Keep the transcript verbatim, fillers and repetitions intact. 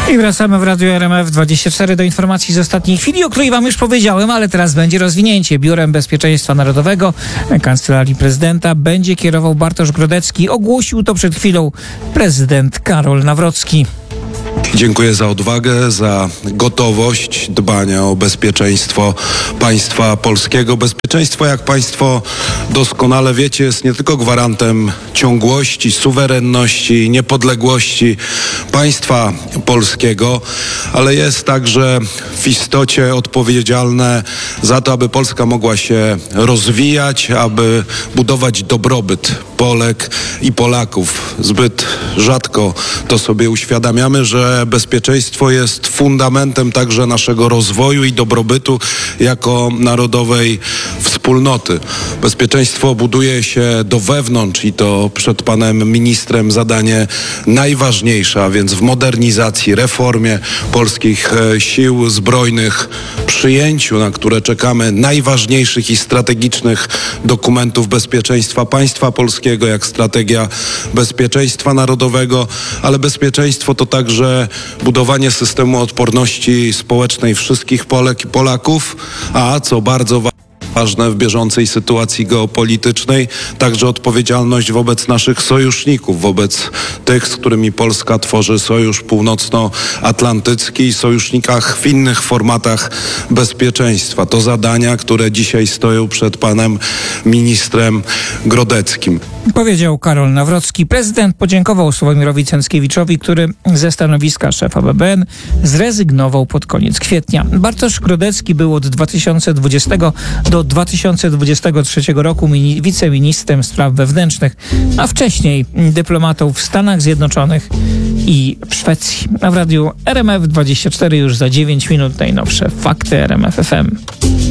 I wracamy w Radiu R M F dwadzieścia cztery do informacji z ostatniej chwili, o której wam już powiedziałem, ale teraz będzie rozwinięcie. Biurem Bezpieczeństwa Narodowego Kancelarii Prezydenta będzie kierował Bartosz Grodecki. Ogłosił to przed chwilą prezydent Karol Nawrocki. Dziękuję za odwagę, za gotowość dbania o bezpieczeństwo państwa polskiego. Bezpieczeństwo, jak państwo doskonale wiecie, jest nie tylko gwarantem ciągłości, suwerenności, niepodległości państwa polskiego, ale jest także w istocie odpowiedzialne za to, aby Polska mogła się rozwijać, aby budować dobrobyt Polek i Polaków. Zbyt rzadko to sobie uświadamiamy, że bezpieczeństwo jest fundamentem także naszego rozwoju i dobrobytu jako narodowej wspólnoty. Bezpieczeństwo buduje się do wewnątrz i to przed panem ministrem zadanie najważniejsze, a więc w modernizacji, reformie polskich sił zbrojnych, przyjęciu, na które czekamy, najważniejszych i strategicznych dokumentów bezpieczeństwa państwa polskiego, jak strategia bezpieczeństwa narodowego, ale bezpieczeństwo to także budowanie systemu odporności społecznej wszystkich Polek i Polaków, a co bardzo ważne w bieżącej sytuacji geopolitycznej, także odpowiedzialność wobec naszych sojuszników, wobec tych, z którymi Polska tworzy Sojusz Północnoatlantycki i sojusznikach w innych formatach bezpieczeństwa. To zadania, które dzisiaj stoją przed panem ministrem Grodeckim. Powiedział Karol Nawrocki. Prezydent podziękował Sławomirowi Cęckiewiczowi, który ze stanowiska szefa B B N zrezygnował pod koniec kwietnia. Bartosz Grodecki był od dwa tysiące dwudziestego do dwa tysiące dwudziestego trzeciego roku mini- wiceministrem spraw wewnętrznych, a wcześniej dyplomatą w Stanach Zjednoczonych i w Szwecji. A w Radiu R M F dwadzieścia cztery już za dziewięć minut najnowsze fakty R M F F M.